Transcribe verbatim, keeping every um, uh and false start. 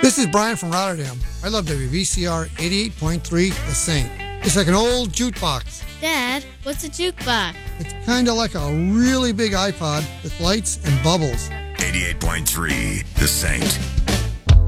This is Brian from Rotterdam. I love W V C R eighty-eight point three, The Saint. It's like an old jukebox. Dad, what's a jukebox? It's kind of like a really big iPod with lights and bubbles. eighty-eight point three, The Saint.